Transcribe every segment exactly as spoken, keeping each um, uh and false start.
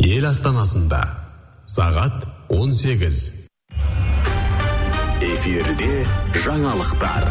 ел астанасында сағат он сегіз. Эфирде жаңалықтар.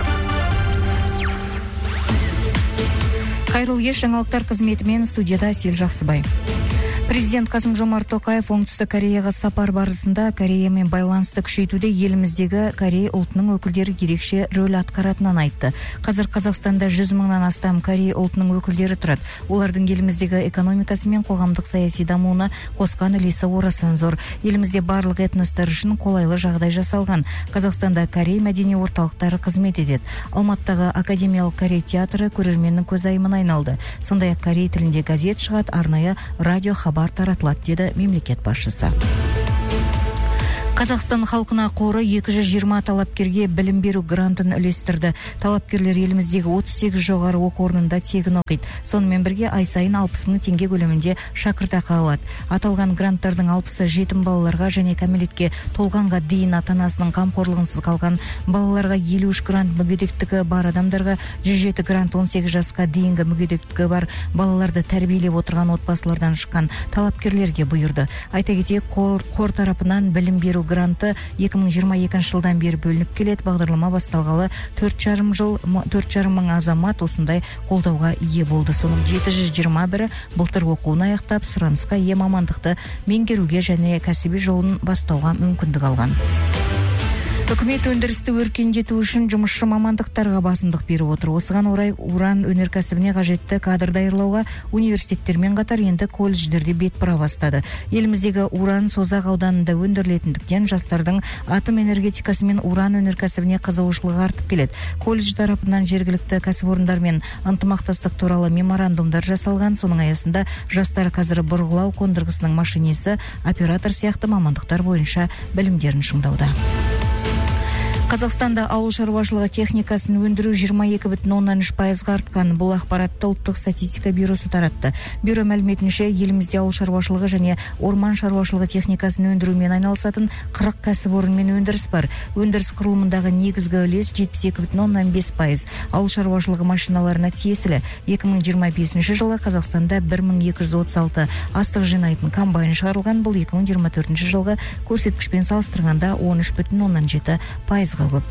Қайырлы кеш, жаңалықтар қызметімен студияда Сел Жақсыбай. Президент Қасым-Жомарт Тоқаев оңтүстік Кореяға сапар барысында Кореямен байланысты күшейтуде еліміздегі Корея ұлтының өкілдері ерекше рөл атқаратынын айтты. Қазір Қазақстанда жүз мыңнан астам Корея ұлтының өкілдері тұрады. Олардың еліміздегі экономикасы мен қоғамдық саяси дамуына қосқан үлесі орасан зор. Елімізде барлық этностар үшін қолайлы жағдай жасалған. Қазақстанда Корея мәдени орталықтары қызмет етеді. Алматыдағы Академиялық Корея театры көрерменнің көзайымына айналды. Сондай-ақ Корея тілінде газет шығады, арнайы радио хабар таратылады, деді мемлекет басшысы. Қазақстан халқына қоры екі жүз жиырма талапкерге білім беру грантын үлестірді. Талапкерлер еліміздегі отыз сегіз жоғары оқу орнында тегін оқиды. Сонымен бірге ай сайын алпыс мың теңге көлемінде шәкіртақы алады. Аталған гранттардың алпысы жетім балаларға және кәмелетке толғанға дейін ата-анасының қамқорлығынсыз қалған балаларға, елу үш грант мүгедектігі бар адамдарға, жүз жеті грант он сегіз жасқа дейінгі мүгедектігі бар балаларды тәрбиелеп отырған отбасылардан шыққан талапкерлерге бұйырды. Айта кетейік, қор, қор тарапынан білім беру гранты екі мың жиырма екінші жылдан бері бөлініп келеді. Бағдарлама басталғалы төрт жарым жыл, төрт жарым мың азамат осындай қолдауға ие болды. Соның жеті жүз жиырма бірі былтыр оқуын аяқтап, сұранысқа ие мамандықты меңгеруге және кәсіби жолын бастауға мүмкіндік алған. Үкімет өндірісті өркендету үшін жұмысшы мамандықтарға басымдық беріп отыр. Осыған орай уран өнеркәсібіне қажетті кадр даярлауға университеттермен қатар енді колледждерде бет бұра бастады. Еліміздегі уран Созақ ауданында өндірілетіндіктен жастардың атом энергетикасы мен уран өнеркәсібіне қызығушылығы артып келеді. Колледж тарапынан жергілікті кәсіпорындармен ынтымақтастық туралы меморандумдар жасалған. Соның аясында жастар қазір бұрғылау қондырғысының машинисі, оператор сияқты мамандықтар бойынша білімдерін шыңдауда. Қазақстанда ауыл шаруашылығы техникасын өндіру жиырма екі бүтін оннан үш пайызға артқан. Бұл ақпаратты ұлттық статистика бюросы таратты. Бюро мәліметінше, елімізде ауыл шаруашылығы және орман шаруашылығы техникасын өндірумен айналысатын қырық кәсіпорын мен өндіріс бар. Өндіріс құрылымындағы негізгі үлес жетпіс екі бүтін оннан бес пайыз. Ауыл шаруашылығы машиналарына тиесілі. екі мың жиырма бесінші жылы Қазақстанда бір мың екі жүз отыз алты астық жинайтын комбайн шығарылған. Бұл екі мың жиырма төртінші жылғы көрсеткішпен салыстырғанда он үш бүтін оннан жеті пайызға көп.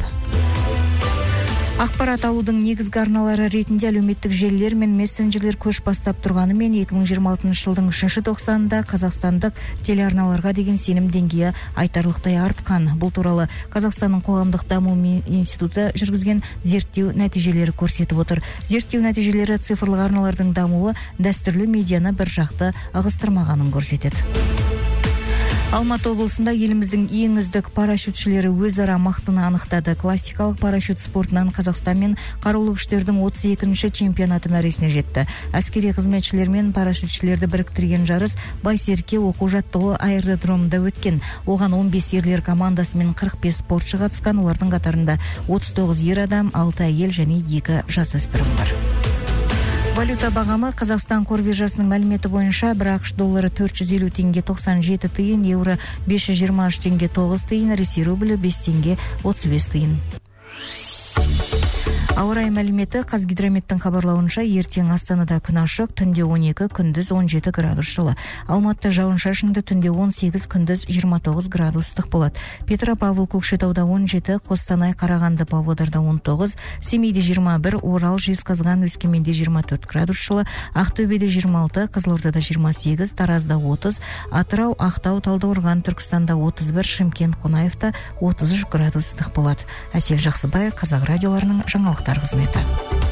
Ақпарат алудың негізгі арналары ретінде әлеуметтік желілер мен мессенджерлер көш бастап тұрғанымен екі мың жиырма алтыншы жылдың үшінші тоқсанында қазақстандық телеарналарға деген сенім деңгейі айтарлықтай артқан. Бұл туралы Қазақстанның қоғамдық даму институты жүргізген зерттеу нәтижелері көрсетіп отыр. Зерттеу нәтижелері цифрлық арналардың дамуы дәстүрлі медианы бір жақты ығыстырмағанын көрсетеді. Алматы облысында еліміздің ең үздік парашютшілері өзара мықтыны анықтады. Классикалық парашют спортынан Қазақстан мен қарулы күштердің отыз екінші чемпионаты мәресіне жетті. Әскери қызметшілер мен парашютшілерді біріктірген жарыс Байсерке оқу-жаттығу аэродромында өткен. Оған он бес ерлер командасы мен қырық бес спортшы қатысқан. Олардың қатарында отыз тоғыз ер адам, алты әйел және екі жасөспірім бар. Валюта бағамы Қазақстан қор биржасының мәліметі бойынша бір ақш доллары төрт жүз елу теңге тоқсан жеті тиын, еуро бес жүз жиырма үш теңге тоғыз тиын, ресей рублі бес теңге отыз бес тиын. Ауа райы мәліметі Қазгидрометтің хабарлауынша ертең Астанада күн ашық, түнде он екі, күндіз он жеті градус жылы. Алматыда жауын-шашынды, түнде он сегіз, күндіз жиырма тоғыз градус ыстық болады. Петропавл, Көкшетауда он жеті, Қостанай, Қарағанды, Павлодарда он тоғыз, Семейде жиырма бір, Орал, Жезқазған, Өскеменде жиырма төрт градус жылы, Ақтөбеде жиырма алты, Қызылордада жиырма сегіз, Таразда отыз, Атырау, Ақтау, Талдықорған, Түркістанда отыз бір, Шымкент, Қонаевта отыз үш градус ыстық болады. Әсел Жақсыбай, Қазақ радиоларының жаңалықтар қызметі.